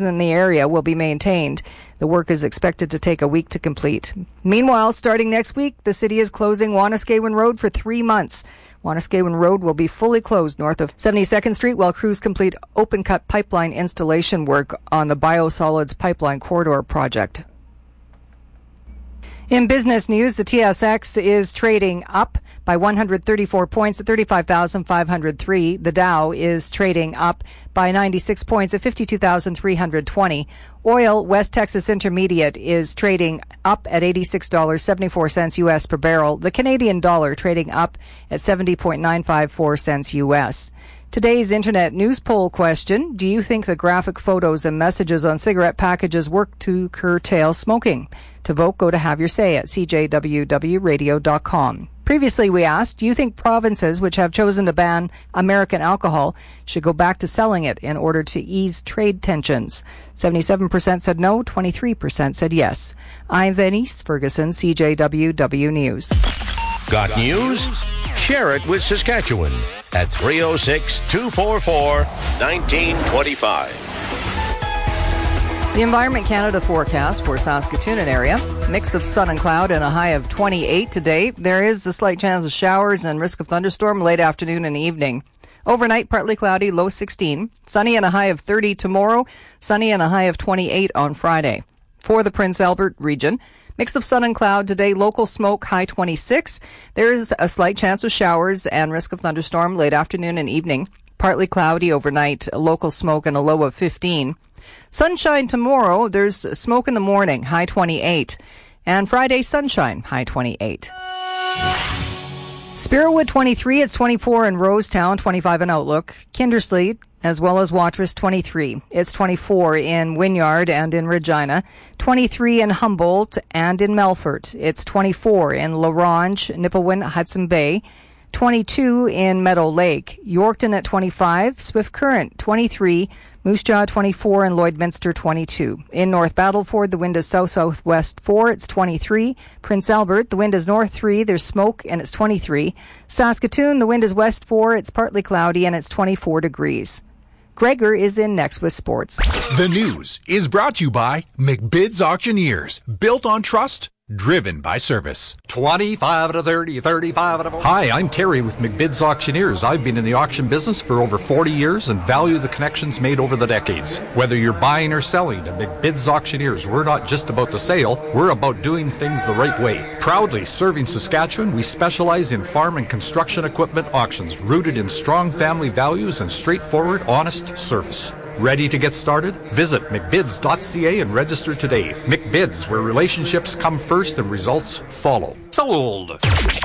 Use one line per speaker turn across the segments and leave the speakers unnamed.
in the area will be maintained. The work is expected to take a week to complete. Meanwhile, starting next week, the city is closing Wanuskewin Road for 3 months. Wanuskewin Road will be fully closed north of 72nd Street while crews complete open-cut pipeline installation work on the Biosolids Pipeline Corridor project. In business news, the TSX is trading up by 134 points at 35,503. The Dow is trading up by 96 points at 52,320. Oil, West Texas Intermediate, is trading up at $86.74 U.S. per barrel. The Canadian dollar trading up at 70.954 cents U.S. Today's Internet news poll question: do you think the graphic photos and messages on cigarette packages work to curtail smoking? To vote, go to Have Your Say at cjwwradio.com. Previously, we asked, do you think provinces which have chosen to ban American alcohol should go back to selling it in order to ease trade tensions? 77% said no, 23% said yes. I'm Venice Ferguson, CJWW News.
Got news? Share it with Saskatchewan at 306-244-1925.
The Environment Canada forecast for Saskatoon and area. Mix of sun and cloud and a high of 28 today. There is a slight chance of showers and risk of thunderstorm late afternoon and evening. Overnight, partly cloudy, low 16. Sunny and a high of 30 tomorrow. Sunny and a high of 28 on Friday. For the Prince Albert region, mix of sun and cloud today, local smoke, high 26. There is a slight chance of showers and risk of thunderstorm late afternoon and evening. Partly cloudy overnight, local smoke and a low of 15. Sunshine tomorrow. There's smoke in the morning, high 28. And Friday, sunshine, high 28. Spiritwood 23, it's 24 in Rosetown, 25 in Outlook. Kindersley, as well as Watrous, 23. It's 24 in Wynyard and in Regina. 23 in Humboldt and in Melfort. It's 24 in La Ronge, Nipawin, Hudson Bay. 22 in Meadow Lake. Yorkton at 25. Swift Current, 23. Moose Jaw 24 and Lloydminster 22. In North Battleford, the wind is south-southwest 4, it's 23. Prince Albert, the wind is north 3, there's smoke and it's 23. Saskatoon, the wind is west 4, it's partly cloudy and it's 24 degrees. Gregor is in next with sports.
The news is brought to you by McBid's Auctioneers. Built on trust, driven by service.
25 to 30, 35 to 40. Hi, I'm Terry with McBid's Auctioneers. I've been in the auction business for over 40 years and value the connections made over the decades. Whether you're buying or selling at McBid's Auctioneers, we're not just about the sale, we're about doing things the right way. Proudly serving Saskatchewan, we specialize in farm and construction equipment auctions rooted in strong family values and straightforward, honest service. Ready to get started? Visit McBids.ca and register today. McBids, where relationships come first and results follow. Sold!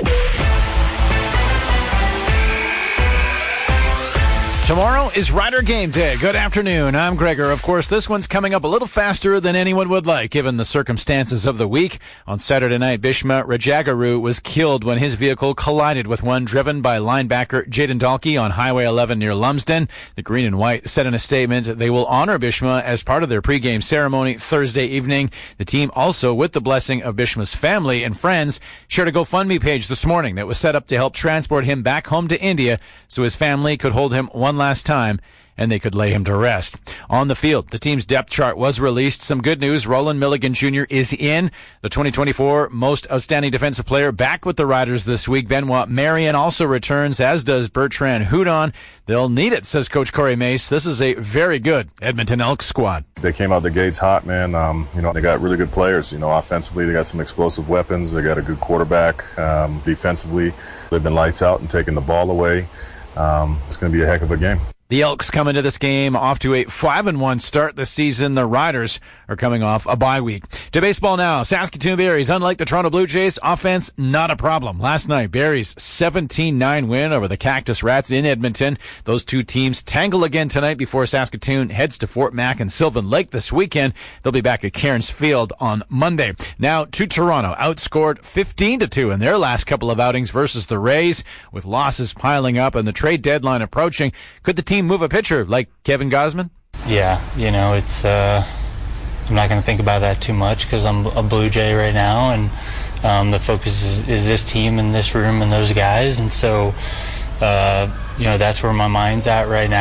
Tomorrow is Rider Game Day. Good afternoon. I'm Gregor. Of course, this one's coming up a little faster than anyone would like, given the circumstances of the week. On Saturday night, Bishma Rajagaru was killed when his vehicle collided with one driven by linebacker Jaden Dalkey on Highway 11 near Lumsden. The Green and White said in a statement they will honor Bishma as part of their pregame ceremony Thursday evening. The team also, with the blessing of Bishma's family and friends, shared a GoFundMe page this morning that was set up to help transport him back home to India so his family could hold him one last time and they could lay him to rest. On the field, the team's depth chart was released. Some good news. Roland Milligan Jr. is in. The 2024 Most Outstanding Defensive Player back with the Riders this week. Benoit Marion also returns, as does Bertrand Houdon. They'll need it, says Coach Corey Mace. This is a very good Edmonton Elks squad.
They came out the gates hot, man. They got really good players. Offensively, they got some explosive weapons. They got a good quarterback. Defensively, they've been lights out and taking the ball away. It's going to be a heck of a game.
The Elks come into this game off to a 5-1 start this season. The Riders are coming off a bye week. To baseball now. Saskatoon Berries, unlike the Toronto Blue Jays, offense not a problem. Last night, Berries 17-9 win over the Cactus Rats in Edmonton. Those two teams tangle again tonight before Saskatoon heads to Fort Mac and Sylvan Lake this weekend. They'll be back at Cairns Field on Monday. Now to Toronto, outscored 15-2 in their last couple of outings versus the Rays, with losses piling up and the trade deadline approaching. Could the team move a pitcher like Kevin Gausman?
Yeah, it's I'm not going to think about that too much because I'm a Blue Jay right now, and the focus is this team and this room and those guys, and so that's where my mind's at right now.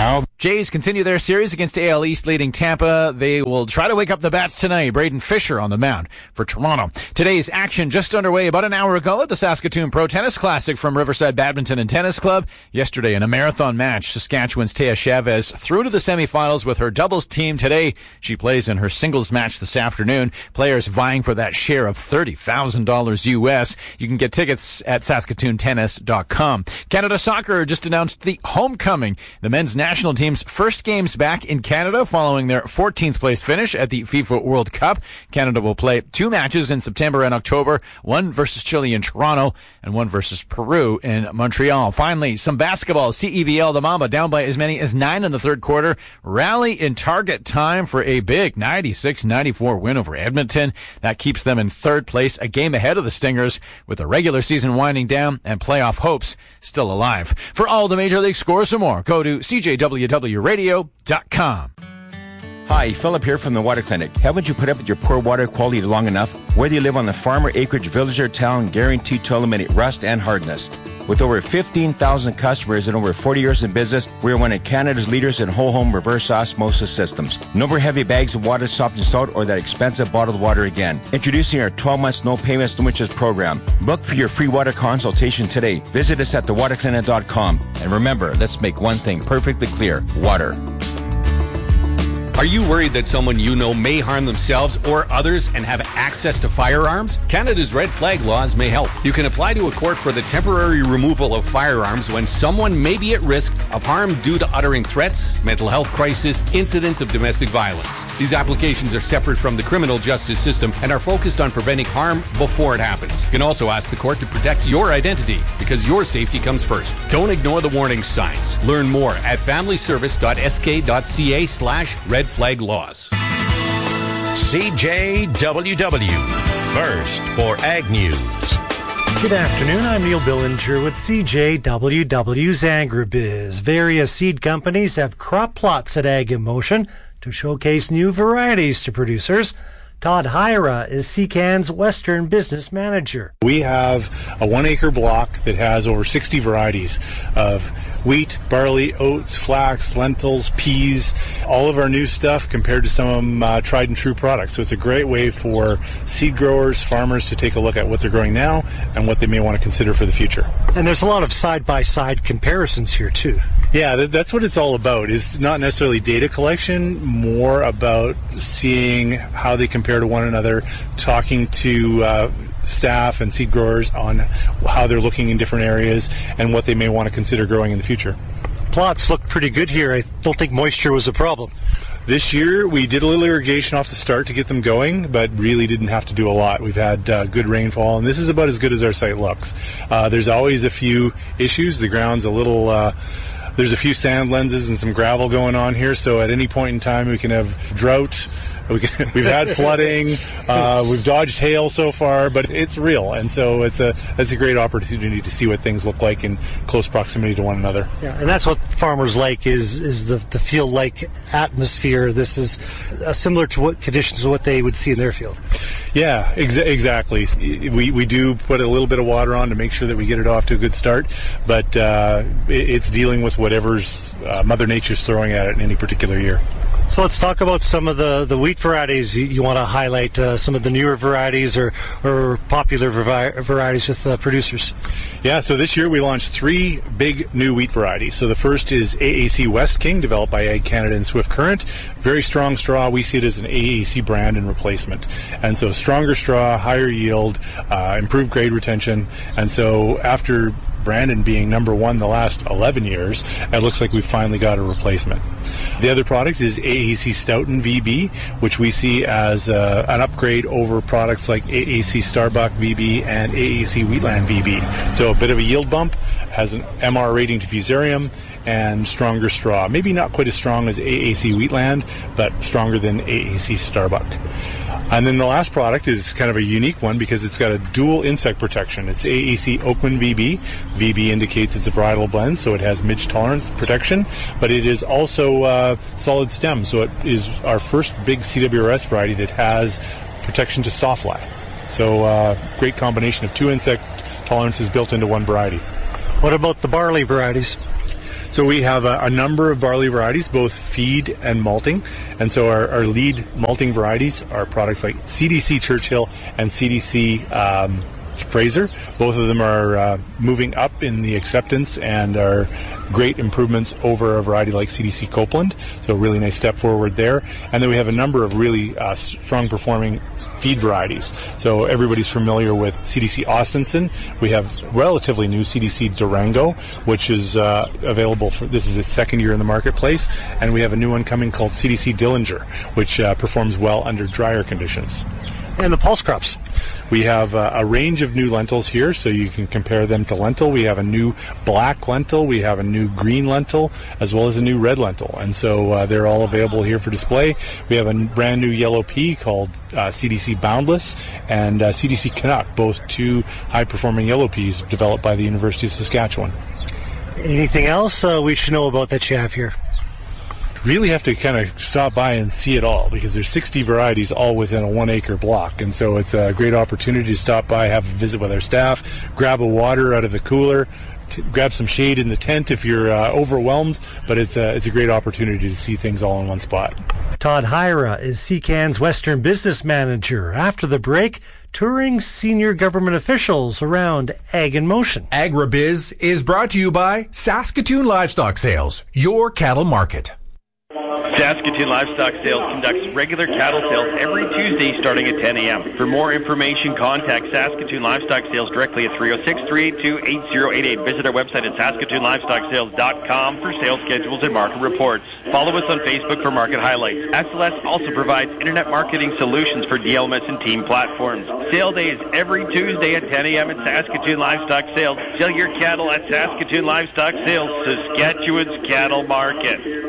Jays continue their series against AL East leading Tampa. They will try to wake up the bats tonight. Braden Fisher on the mound for Toronto. Today's action just underway about an hour ago at the Saskatoon Pro Tennis Classic from Riverside Badminton and Tennis Club. Yesterday in a marathon match, Saskatchewan's Thea Chavez through to the semifinals with her doubles team. Today, she plays in her singles match this afternoon. Players vying for that share of $30,000 US. You can get tickets at SaskatoonTennis.com. Canada Soccer just announced the homecoming. The men's national team's first games back in Canada following their 14th place finish at the FIFA World Cup. Canada will play 2 matches in September and October, one versus Chile in Toronto and one versus Peru in Montreal. Finally, some basketball. CEBL, the Mamba down by as many as 9 in the third quarter. Rally in target time for a big 96-94 win over Edmonton. That keeps them in third place, a game ahead of the Stingers, with the regular season winding down and playoff hopes still alive. For all the Major League scores and more, go to CJWWRadio.com.
Hi, Philip here from the Water Clinic. Haven't you put up with your poor water quality long enough? Whether you live on the farm or acreage, village or town, guaranteed to eliminate rust and hardness. With over 15,000 customers and over 40 years in business, we are one of Canada's leaders in whole home reverse osmosis systems. No more heavy bags of water softened salt or that expensive bottled water again. Introducing our 12 months no payments, no interest program. Book for your free water consultation today. Visit us at thewaterclinic.com. And remember, let's make one thing perfectly clear. Water.
Are you worried that someone you know may harm themselves or others and have access to firearms? Canada's red flag laws may help. You can apply to a court for the temporary removal of firearms when someone may be at risk of harm due to uttering threats, mental health crisis, incidents of domestic violence. These applications are separate from the criminal justice system and are focused on preventing harm before it happens. You can also ask the court to protect your identity because your safety comes first. Don't ignore the warning signs. Learn more at familyservice.sk.ca/red flag laws.
CJWW, first for Ag News.
Good afternoon, I'm Neil Billinger with CJWW's Agribiz. Various seed companies have crop plots at Ag in Motion to showcase new varieties to producers. Todd Hyra is CCAN's Western Business Manager.
We have a 1-acre block that has over 60 varieties of wheat, barley, oats, flax, lentils, peas, all of our new stuff compared to some tried and true products. So it's a great way for seed growers, farmers to take a look at what they're growing now and what they may want to consider for the future.
And there's a lot of side-by-side comparisons here too.
Yeah, that's what it's all about. It's not necessarily data collection, more about seeing how they compare to one another, talking to staff and seed growers on how they're looking in different areas and what they may want to consider growing in the future.
Plots look pretty good here. I don't think moisture was a problem.
This year, we did a little irrigation off the start to get them going, but really didn't have to do a lot. We've had good rainfall, and this is about as good as our site looks. There's always a few issues. The ground's a little... there's a few sand lenses and some gravel going on here, so at any point in time we can have drought. We've had flooding. We've dodged hail so far, but it's real, and so it's a great opportunity to see what things look like in close proximity to one another.
Yeah, and that's what farmers like is the field-like atmosphere. This is similar to what conditions of what they would see in their field.
Yeah, exactly. We do put a little bit of water on to make sure that we get it off to a good start, but it's dealing with whatever's Mother Nature's throwing at it in any particular year.
So let's talk about some of the wheat varieties you want to highlight, some of the newer varieties or popular varieties with producers.
Yeah, so this year we launched 3 big new wheat varieties. So the first is AAC West King, developed by Ag Canada and Swift Current. Very strong straw. We see it as an AAC brand and replacement. And so stronger straw, higher yield, improved grade retention. And so after Brandon being number 1 the last 11 years, it looks like we've finally got a replacement. The other product is AAC Stoughton VB, which we see as an upgrade over products like AAC Starbuck VB and AAC Wheatland VB. So a bit of a yield bump, has an MR rating to Fusarium, and stronger straw. Maybe not quite as strong as AAC Wheatland, but stronger than AAC Starbuck. And then the last product is kind of a unique one because it's got a dual insect protection. It's AAC Oakman VB. VB indicates it's a varietal blend, so it has midge tolerance protection, but it is also solid stem, so it is our first big CWRS variety that has protection to sawfly. So great combination of 2 insect tolerances built into one variety.
What about the barley varieties?
So we have a number of barley varieties, both feed and malting. And so our lead malting varieties are products like CDC Churchill and CDC Fraser. Both of them are moving up in the acceptance and are great improvements over a variety like CDC Copeland. So a really nice step forward there. And then we have a number of really strong performing feed varieties. So everybody's familiar with CDC Austenson. We have relatively new CDC Durango, which is available this is its second year in the marketplace. And we have a new one coming called CDC Dillinger, which performs well under drier conditions.
And the pulse crops.
We have a range of new lentils here, so you can compare them to lentil. We have a new black lentil, we have a new green lentil, as well as a new red lentil. And so they're all available here for display. We have a brand new yellow pea called CDC Boundless and CDC Canuck, both two high-performing yellow peas developed by the University of Saskatchewan.
Anything else we should know about that you have here?
Really have to kind of stop by and see it all, because there's 60 varieties all within a 1 acre block, and so it's a great opportunity to stop by, have a visit with our staff, grab a water out of the cooler, grab some shade in the tent if you're overwhelmed, but it's a great opportunity to see things all in one spot.
Todd Hyra is CCAN's Western Business Manager. After the break, touring senior government officials around Ag in Motion.
AgriBiz is brought to you by Saskatoon Livestock Sales, your cattle market.
Saskatoon Livestock Sales conducts regular cattle sales every Tuesday starting at 10 a.m. For more information, contact Saskatoon Livestock Sales directly at 306-382-8088. Visit our website at saskatoonlivestocksales.com for sales schedules and market reports. Follow us on Facebook for market highlights. SLS also provides internet marketing solutions for DLMS and team platforms. Sale days every Tuesday at 10 a.m. at Saskatoon Livestock Sales. Sell your cattle at Saskatoon Livestock Sales, Saskatchewan's cattle market.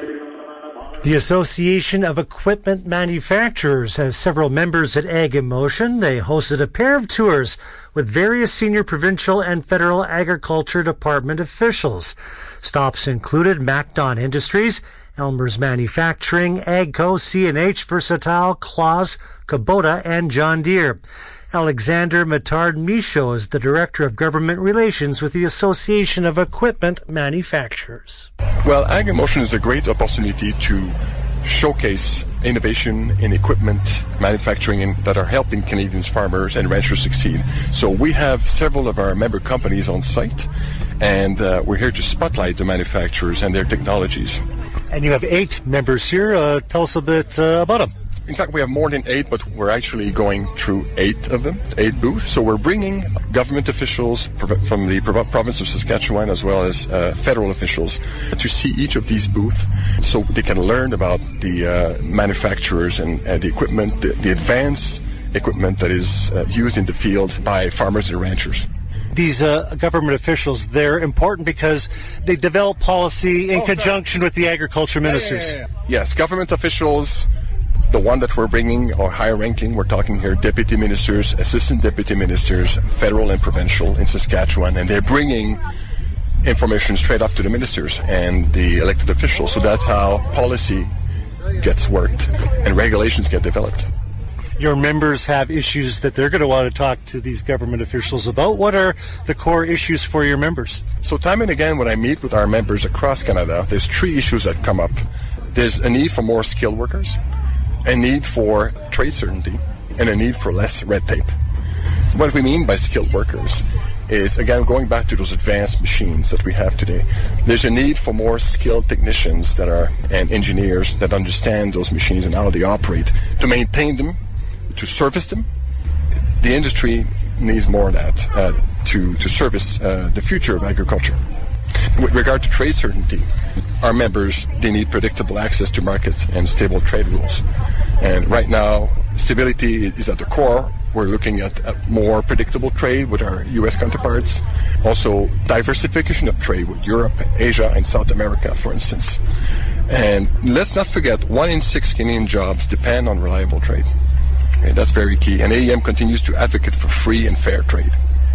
The Association of Equipment Manufacturers has several members at Ag in Motion. They hosted a pair of tours with various senior provincial and federal agriculture department officials. Stops included MacDon Industries, Elmer's Manufacturing, AGCO, C&H, Versatile, Claus, Kubota, and John Deere. Alexander Matard-Michaud is the Director of Government Relations with the Association of Equipment Manufacturers.
Well, Ag in Motion is a great opportunity to showcase innovation in equipment manufacturing that are helping Canadian farmers and ranchers succeed. So we have several of our member companies on site, and we're here to spotlight the manufacturers and their technologies.
And you have 8 members here. Tell us a bit about them.
In fact, we have more than 8, but we're actually going through 8 of them, 8 booths. So we're bringing government officials from the province of Saskatchewan as well as federal officials to see each of these booths so they can learn about the manufacturers and the equipment, the advanced equipment that is used in the field by farmers and ranchers.
These government officials, they're important because they develop policy in conjunction with the agriculture ministers.
Yes, government officials. The one that we're bringing are higher ranking. We're talking here deputy ministers, assistant deputy ministers, federal and provincial in Saskatchewan, and they're bringing information straight up to the ministers and the elected officials. So that's how policy gets worked and regulations get developed.
Your members have issues that they're going to want to talk to these government officials about. What are the core issues for your members?
So time and again, when I meet with our members across Canada, there's 3 issues that come up. There's a need for more skilled workers, a need for trade certainty, and a need for less red tape. What we mean by skilled workers is, again, going back to those advanced machines that we have today. There's a need for more skilled technicians and engineers that understand those machines and how they operate, to maintain them, to service them. The industry needs more of that to service the future of agriculture. With regard to trade certainty, our members, they need predictable access to markets and stable trade rules. And right now, stability is at the core. We're looking at more predictable trade with our U.S. counterparts. Also, diversification of trade with Europe, Asia, and South America, for instance. And let's not forget, 1 in 6 Canadian jobs depend on reliable trade. Okay, that's very key. And AEM continues to advocate for free and fair trade.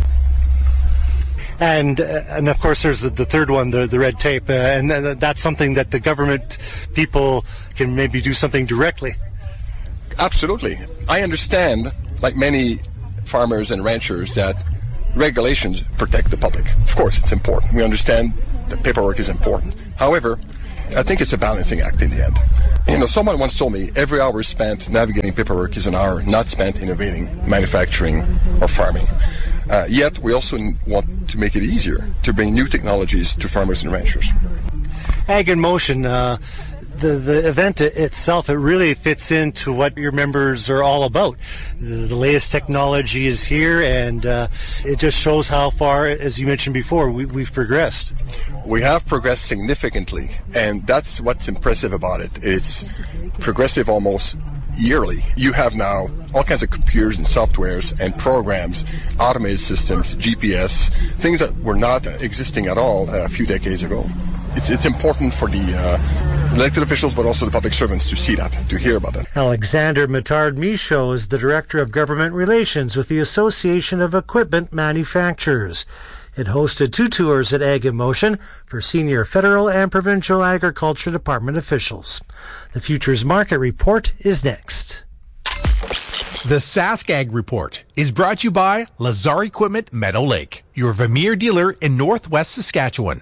And of course, there's the third one, the red tape, and that's something that the government people can maybe do something directly.
Absolutely. I understand, like many farmers and ranchers, that regulations protect the public. Of course, it's important. We understand that paperwork is important. However, I think it's a balancing act in the end. You know, someone once told me every hour spent navigating paperwork is an hour not spent innovating, manufacturing, or farming. Yet, we also want to make it easier to bring new technologies to farmers and ranchers.
Ag in Motion, the event itself, it really fits into what your members are all about. The latest technology is here, and it just shows how far, as you mentioned before, we've progressed.
We have progressed significantly, and that's what's impressive about it. It's progressive almost yearly. You have now all kinds of computers and softwares and programs, automated systems, GPS, things that were not existing at all a few decades ago. It's important for the elected officials, but also the public servants to see that, to hear about it.
Alexander Matard-Michaud is the Director of Government Relations with the Association of Equipment Manufacturers. It hosted 2 tours at Ag in Motion for senior federal and provincial agriculture department officials. The Futures Market Report is next.
The Sask Ag Report is brought to you by Lazar Equipment Meadow Lake, your Vermeer dealer in Northwest Saskatchewan.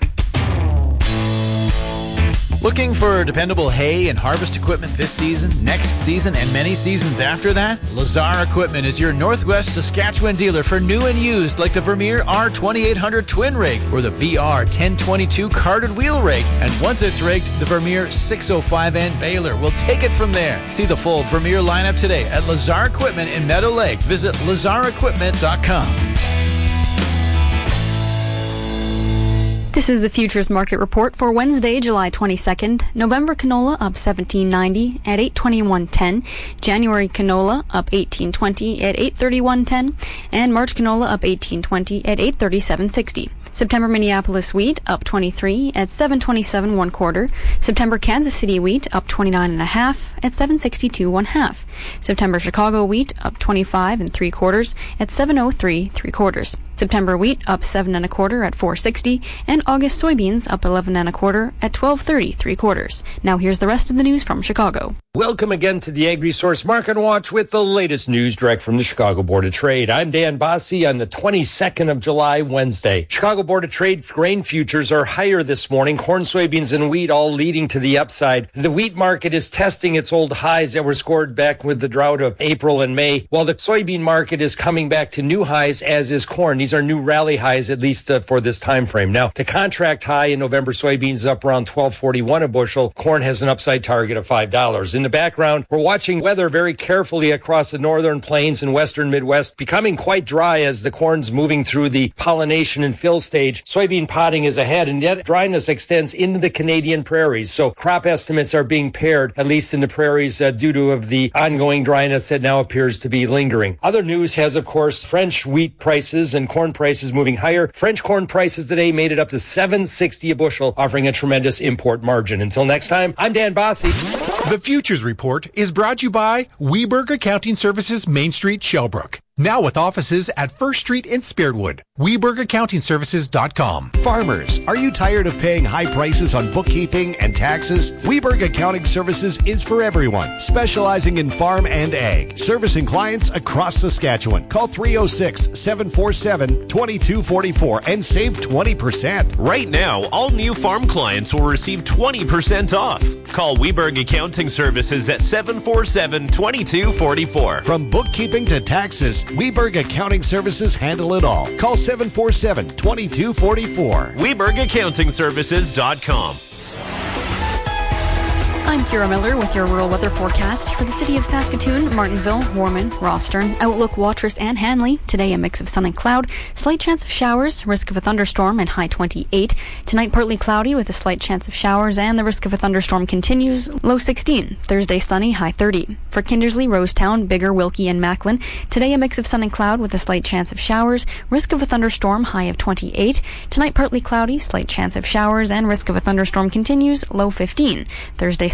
Looking for dependable hay and harvest equipment this season, next season, and many seasons after that? Lazar Equipment is your Northwest Saskatchewan dealer for new and used, like the Vermeer R2800 twin rake or the VR 1022 carded wheel rake. And once it's raked, the Vermeer 605N baler will take it from there. See the full Vermeer lineup today at Lazar Equipment in Meadow Lake. Visit lazarequipment.com.
This is the Futures Market Report for Wednesday, July 22nd. November canola up $17.90 at $821.10. January canola up $18.20 at $831.10. And March canola up $18.20 at $837.60. September Minneapolis wheat up 23 at $727 1/4. September Kansas City wheat up 29.5 at $762 1/2. September Chicago wheat up 25 3/4 at $703 3/4. September wheat up 7 1/4 at $460, and August soybeans up 11 1/4 at $12.30 3/4. Now here's the rest of the news from Chicago.
Welcome again to the AgResource Market Watch with the latest news direct from the Chicago Board of Trade. I'm Dan Bosse on the 22nd of July, Wednesday. Chicago Board of Trade grain futures are higher this morning. Corn, soybeans, and wheat all leading to the upside. The wheat market is testing its old highs that were scored back with the drought of April and May, while the soybean market is coming back to new highs, as is corn. These are new rally highs, at least for this time frame. Now, the contract high in November soybeans is up around $12.41 a bushel. Corn has an upside target of $5. In the background, we're watching weather very carefully across the northern plains and western Midwest, becoming quite dry as the corn's moving through the pollination and fill stage. Soybean potting is ahead, and yet dryness extends into the Canadian prairies. So crop estimates are being paired, at least in the prairies, due to the ongoing dryness that now appears to be lingering. Other news has, of course, French wheat prices and corn prices moving higher. French corn prices today made it up to $7.60 a bushel, offering a tremendous import margin. Until next time, I'm Dan Bosse.
The Futures Report is brought to you by Weberg Accounting Services, Main Street, Shellbrook. Now with offices at First Street in Spiritwood. WebergAccountingServices.com.
Farmers, are you tired of paying high prices on bookkeeping and taxes? Weberg Accounting Services is for everyone, specializing in farm and ag, servicing clients across Saskatchewan. Call 306-747-2244 and save 20%.
Right now, all new farm clients will receive 20% off. Call Weberg Accounting Services at 747-2244.
From bookkeeping to taxes, Weberg Accounting Services handle it all. Call 747-2244.
WebergAccountingServices.com.
I'm Kira Miller with your rural weather forecast for the city of Saskatoon, Martinsville, Warman, Rostern, Outlook, Watrous, and Hanley. Today, a mix of sun and cloud, slight chance of showers, risk of a thunderstorm, and high 28. Tonight, partly cloudy with a slight chance of showers, and the risk of a thunderstorm continues, low 16. Thursday, sunny, high 30. For Kindersley, Rosetown, Bigger, Wilkie, and Macklin, today a mix of sun and cloud with a slight chance of showers, risk of a thunderstorm, high of 28. Tonight, partly cloudy, slight chance of showers, and risk of a thunderstorm continues, low 15. Thursday,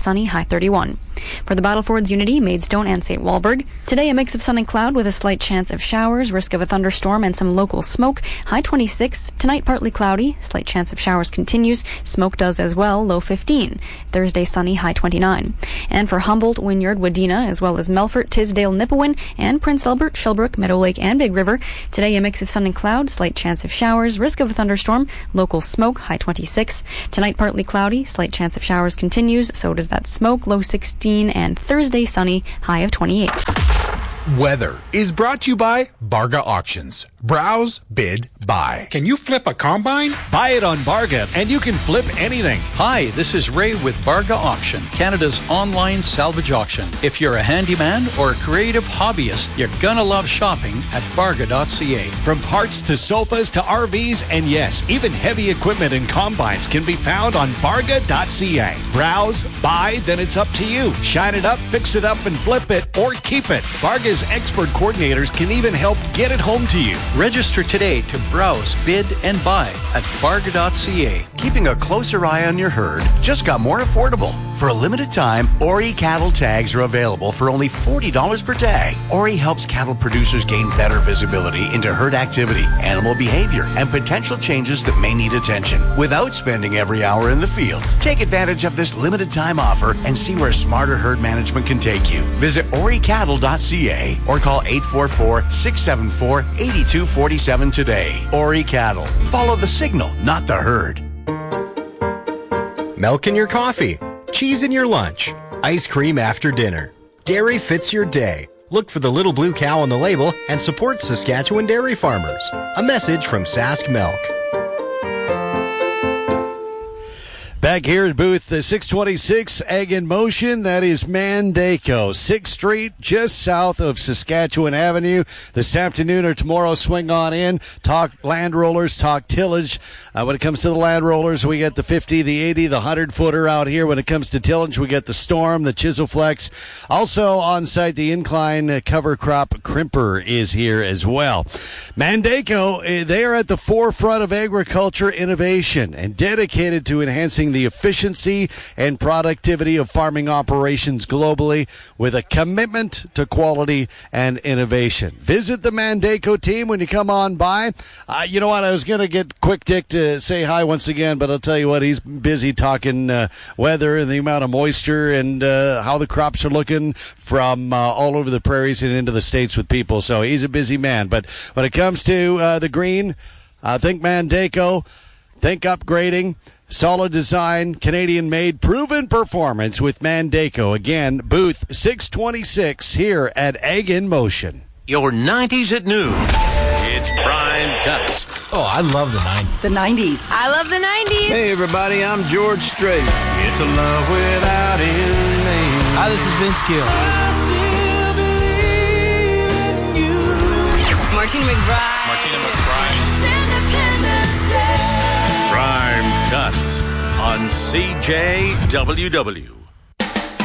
sunny, high 31. For the Battlefords, Unity, Maidstone, and St. Walburg, today a mix of sun and cloud with a slight chance of showers, risk of a thunderstorm, and some local smoke, high 26. Tonight, partly cloudy, slight chance of showers continues. Smoke does as well, low 15. Thursday, sunny, high 29. And for Humboldt, Wynyard, Wadena, as well as Melfort, Tisdale, Nipawin, and Prince Albert, Shellbrook, Meadow Lake, and Big River, today a mix of sun and cloud, slight chance of showers, risk of a thunderstorm, local smoke, high 26. Tonight, partly cloudy, slight chance of showers continues, so does that smoke, low 16, and Thursday, sunny, high of 28.
Weather is brought to you by Barga Auctions. Browse, bid, buy.
Can you flip a combine?
Buy it on Barga, and you can flip anything.
Hi, this is Ray with Barga Auction, Canada's online salvage auction. If you're a handyman or a creative hobbyist, you're gonna love shopping at Barga.ca.
From parts to sofas to RVs, and yes, even heavy equipment and combines can be found on Barga.ca. Browse, buy, then it's up to you. Shine it up, fix it up, and flip it, or keep it. Barga's expert coordinators can even help get it home to you.
Register today to browse, bid, and buy at Barga.ca.
Keeping a closer eye on your herd just got more affordable. For a limited time, Ori cattle tags are available for only $40 per tag. Ori helps cattle producers gain better visibility into herd activity, animal behavior, and potential changes that may need attention without spending every hour in the field. Take advantage of this limited time offer and see where smarter herd management can take you. Visit oricattle.ca or call 844-674-8247 today. Ori Cattle. Follow the signal, not the herd.
Milk in your coffee. Cheese in your lunch. Ice cream after dinner. Dairy fits your day. Look for the little blue cow on the label and support Saskatchewan dairy farmers. A message from Sask Milk.
Back here at booth 626, Ag in Motion, that is Mandaco, 6th Street, just south of Saskatchewan Avenue. This afternoon or tomorrow, swing on in, talk land rollers, talk tillage. When it comes to the land rollers, we get the 50, the 80, the 100-footer out here. When it comes to tillage, we get the Storm, the Chisel Flex. Also on site, the Incline Cover Crop Crimper is here as well. Mandaco, they are at the forefront of agriculture innovation and dedicated to enhancing the efficiency and productivity of farming operations globally with a commitment to quality and innovation. Visit the Mandaco team when you come on by. You know what? I was going to get Quick Dick to say hi once again, but I'll tell you what, he's busy talking weather and the amount of moisture and how the crops are looking from all over the prairies and into the States with people. So he's a busy man. But when it comes to the green, think Mandaco, think upgrading. Solid design, Canadian-made, proven performance with Mandaco. Again, booth 626 here at Ag in Motion.
Your 90s at noon. It's Prime Cuts.
Oh, I love the 90s.
The 90s. I love the 90s.
Hey, everybody, I'm George Strait. It's a love without end name.
Hi, this is Vince Gill.
Martina McBride.
Prime Cuts on CJWW.